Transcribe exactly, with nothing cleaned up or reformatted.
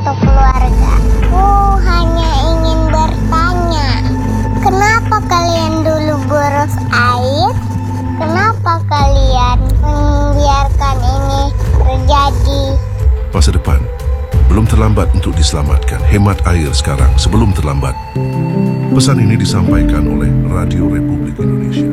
untuk keluarga. Aku hanya ingin bertanya, kenapa kalian dulu boros air? Kenapa kalian membiarkan ini terjadi? Masa depan belum terlambat untuk diselamatkan. Hemat air sekarang sebelum terlambat. Pesan ini disampaikan oleh Radio Republik Indonesia.